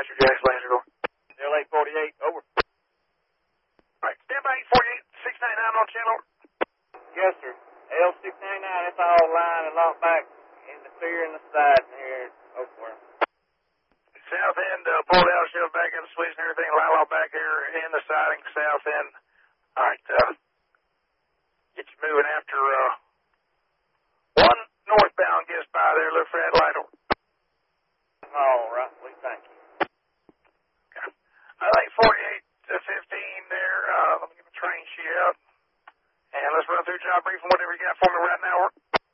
Dispatcher, Jack Lander. L848, over. All right, stand by 848, 699 on channel. Yes, sir. L699, it's all line and locked back in the clear in the side here. Oakport. South end, pulled out, shoved back in the switch and everything. Line lock back here in the siding, south end. All right, get you moving after one northbound gets by there. Look for that light. All right, we thank you. Okay. I think 48 to 15 there. Let me get the train sheet out. And let's run through job brief and whatever you got for me right now.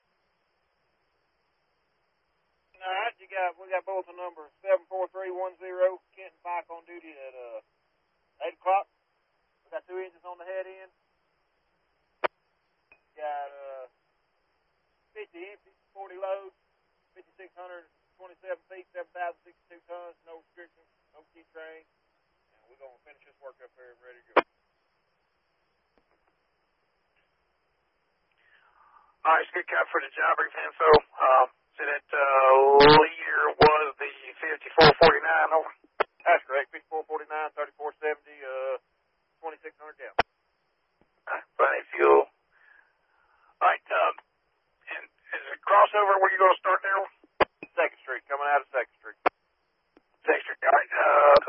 All right, we got bulletin number 74310, Kenton Pike on duty at 8 o'clock. We got 2 engines on the head end. Got 50 empty, 40 loads, 5,627 feet, 7,062 tons, no restrictions, no key train. And we're going to finish this work up here and ready to go. All right, it's good cut for the job brief info. So that leader was the 5449 over. That's correct, 5449, 3470, 2600 gallons. Plenty of fuel. All right, and is it crossover where you going to start there? 2nd Street, coming out of 2nd Street. 2nd Street, all right.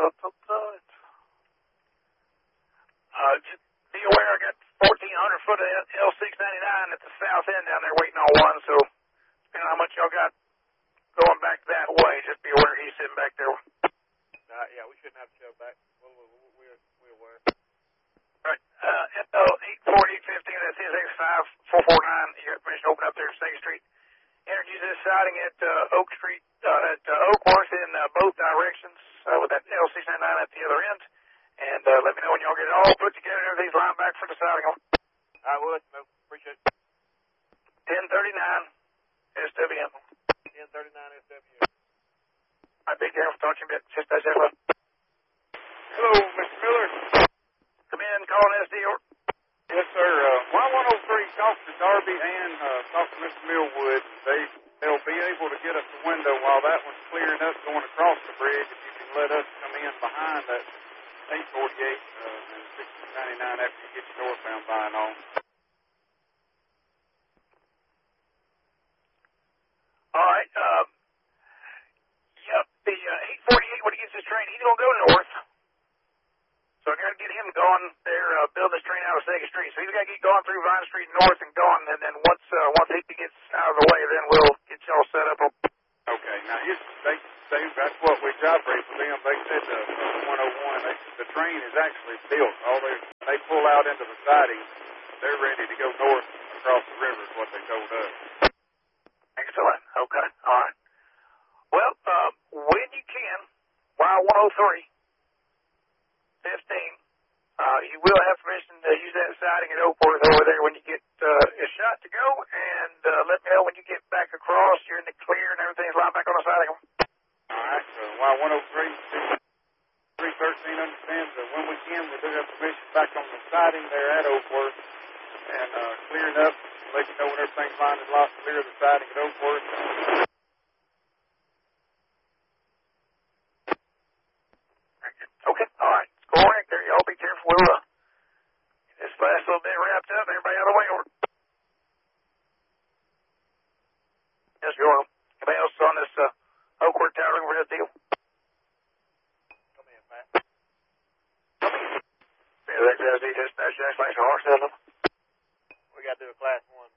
Just be aware I got 1,400 foot of L699 at the south end down there waiting on one, so depending on how much y'all got going back that way, just be aware he's sitting back there. Yeah, we shouldn't have to shove back. We're aware. All right, 84815, that's his X5449. You got permission to open up there at 2nd Street. Energies this siding at Oak Street, at Oakworth in both directions with that L699 at the other end. And let me know when y'all get it all put together and everything's lined back for the siding. All right, we'll let you know. Appreciate it. 1039 SWM. 1039 SWM. All right, big careful. Talk to you a bit. Just as ever. Hello, Mr. Miller. Come in, calling SD. Yes, sir. Y103, talk to Darby and talk to Mr. Millwood. They'll be able to get us the window while that one's clearing up going across the bridge. If you can let us come in behind that 848 and 1699 after you get your northbound line on. All right. Yep, the 848, when he gets his train, he's going to go north. So I got to get him going there, building this train out of 2nd Street. So he's got to get going through Vine Street north and going, and then once he gets out of the way, then we'll get y'all set up. Okay. Now, that's what we job briefed with them. They said 101, the train is actually built. They pull out into the siding, they're ready to go north across the river is what they told us. Excellent. Okay. All right. Well, when you can, Y103, 15, you will have permission to use that siding at Oakworth over there when you get a shot to go, and let me know when you get back across. You're in the clear and everything's lined back on the siding. All right, so Y103, 313 understands that when we can, we do have permission back on the siding there at Oakworth and clearing up, let you know when everything's lined and locked, clear the siding at Oakworth. Okay, all right. Go on there. Y'all be careful. We'll get this last little bit wrapped up. Everybody out of the way. Yes, you're on. Anybody else on this Oakworth Tower over this deal? Come in, Pat. Yeah, that's dispatch. Jack Langer, Horse. We got to do a class 1.